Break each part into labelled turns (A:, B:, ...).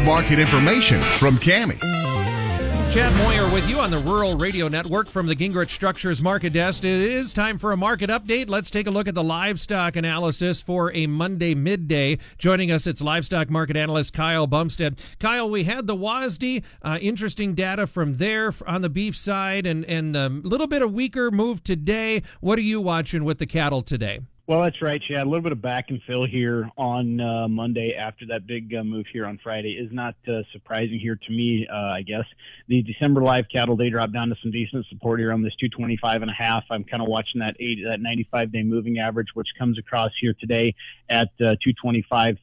A: market information from Cammie.
B: Chad Moyer with you on the Rural Radio Network from the Gingrich Structures Market Desk. It is time for a market update. Let's take a look at the livestock analysis for a Monday midday. Joining us, it's livestock market analyst Kyle Bumstead. Kyle, we had the WASDE, interesting data from there on the beef side, and a little bit of weaker move today. What are you watching with the cattle today?
C: Well, that's right, Chad. A little bit of back and fill here on Monday after that big move here on Friday is not surprising here to me, I guess. The December live cattle, they dropped down to some decent support here on this 225.5. I'm kind of watching that 95-day moving average, which comes across here today at 225.32,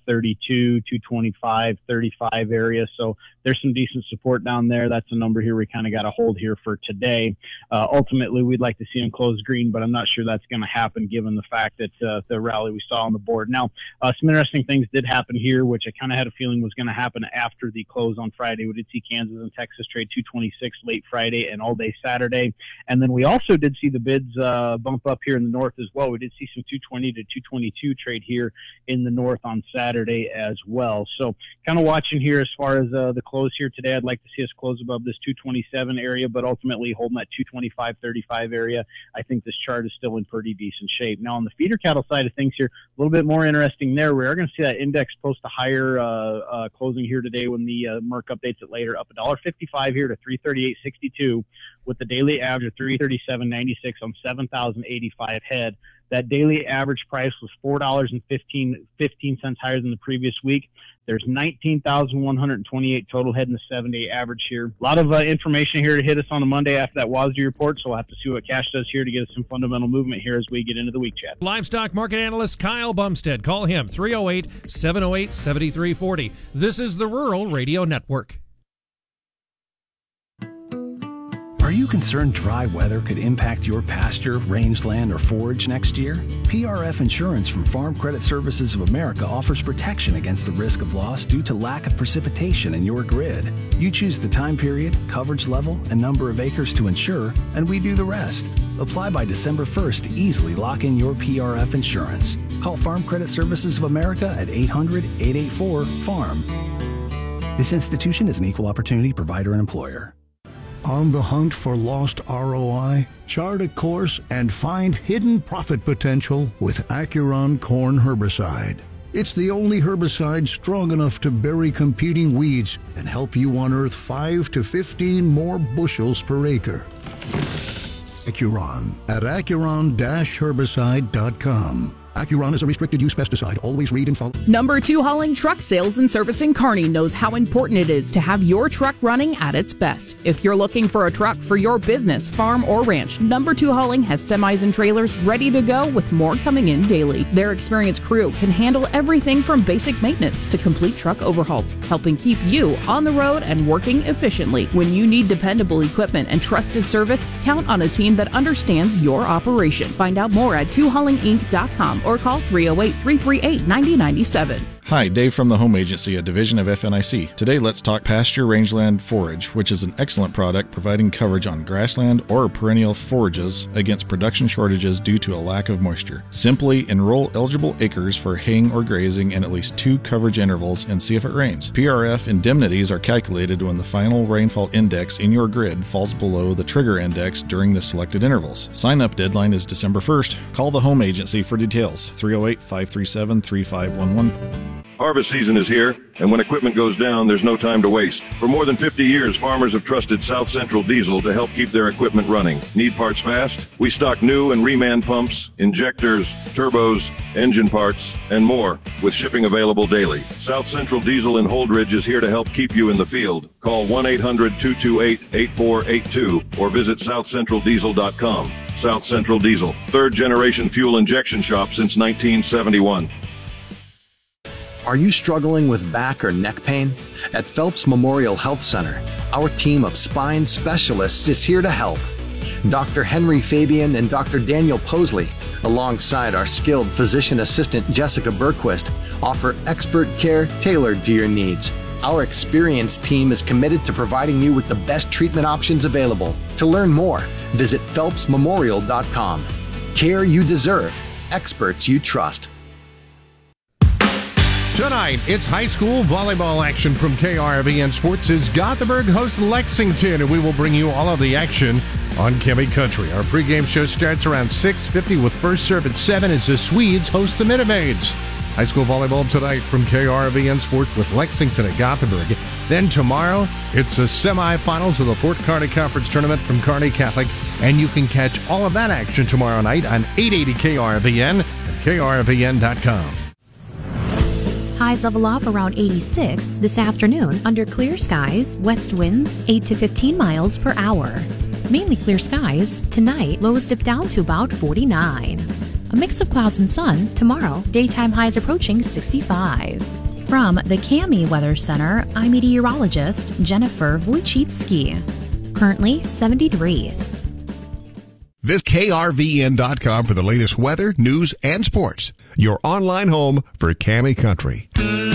C: 225.35 area. So there's some decent support down there. That's a number here we kind of got to hold here for today. Ultimately, we'd like to see them close green, but I'm not sure that's going to happen given the fact that the rally we saw on the board. Now, some interesting things did happen here, which I kind of had a feeling was going to happen after the close on Friday. We did see Kansas and Texas trade 226 late Friday and all day Saturday. And then we also did see the bids bump up here in the north as well. We did see some 220 to 222 trade here in the north on Saturday as well. So kind of watching here as far as the close here today. I'd like to see us close above this 227 area, but ultimately holding that 225.35 area. I think this chart is still in pretty decent shape. Now on the feeder cattle side of things here, a little bit more interesting there. We are going to see that index post a higher closing here today when the Merck updates it later, up $1.55 here to 338.62 with the daily average of 337.96 on 7,085 head. That daily average price was $4.15 higher than the previous week. There's 19,128 total head in the 7-day average here. A lot of information here to hit us on a Monday after that WASDE report, so we'll have to see what cash does here to get us some fundamental movement here as we get into the week, Chad.
B: Livestock market analyst Kyle Bumstead. Call him, 308-708-7340. This is the Rural Radio Network.
D: Are you concerned dry weather could impact your pasture, rangeland, or forage next year? PRF Insurance from Farm Credit Services of America offers protection against the risk of loss due to lack of precipitation in your grid. You choose the time period, coverage level, and number of acres to insure, and we do the rest. Apply by December 1st to easily lock in your PRF insurance. Call Farm Credit Services of America at 800-884-FARM. This institution is an equal opportunity provider and employer.
E: On the hunt for lost ROI? Chart a course and find hidden profit potential with Acuron Corn Herbicide. It's the only herbicide strong enough to bury competing weeds and help you unearth 5 to 15 more bushels per acre. Acuron at acuron-herbicide.com. Acuron is a restricted-use pesticide. Always read and follow.
F: Number 2 Hauling Truck Sales and Servicing Kearney knows how important it is to have your truck running at its best. If you're looking for a truck for your business, farm, or ranch, Number 2 Hauling has semis and trailers ready to go with more coming in daily. Their experienced crew can handle everything from basic maintenance to complete truck overhauls, helping keep you on the road and working efficiently. When you need dependable equipment and trusted service, count on a team that understands your operation. Find out more at 2haulinginc.com or call 308-338-9097.
G: Hi, Dave from the Home Agency, a division of FNIC. Today, let's talk pasture rangeland forage, which is an excellent product providing coverage on grassland or perennial forages against production shortages due to a lack of moisture. Simply enroll eligible acres for haying or grazing in at least 2 coverage intervals and see if it rains. PRF indemnities are calculated when the final rainfall index in your grid falls below the trigger index during the selected intervals. Sign-up deadline is December 1st. Call the Home Agency for details, 308-537-3511.
H: Harvest season is here, and when equipment goes down, there's no time to waste. For more than 50 years, farmers have trusted South Central Diesel to help keep their equipment running. Need parts fast? We stock new and reman pumps, injectors, turbos, engine parts, and more, with shipping available daily. South Central Diesel in Holdridge is here to help keep you in the field. Call 1-800-228-8482 or visit southcentraldiesel.com. South Central Diesel, third-generation fuel injection shop since 1971.
I: Are you struggling with back or neck pain? At Phelps Memorial Health Center, our team of spine specialists is here to help. Dr. Henry Fabian and Dr. Daniel Posley, alongside our skilled physician assistant Jessica Berquist, offer expert care tailored to your needs. Our experienced team is committed to providing you with the best treatment options available. To learn more, visit phelpsmemorial.com. Care you deserve, experts you trust.
A: Tonight, it's high school volleyball action from KRVN Sports as Gothenburg hosts Lexington, and we will bring you all of the action on Kemi Country. Our pregame show starts around 6:50 with first serve at 7 as the Swedes host the Minimaids. High school volleyball tonight from KRVN Sports with Lexington at Gothenburg. Then tomorrow, it's the semifinals of the Fort Kearney Conference Tournament from Kearney Catholic, and you can catch all of that action tomorrow night on 880 KRVN and KRVN.com.
J: Highs level off around 86 this afternoon under clear skies, west winds 8 to 15 miles per hour. Mainly clear skies. Tonight, lows dip down to about 49. A mix of clouds and sun. Tomorrow, daytime highs approaching 65. From the Kami Weather Center, I'm meteorologist Jennifer Wojcicki. Currently 73.
A: Visit KRVN.com for the latest weather, news, and sports. Your online home for Kami Country.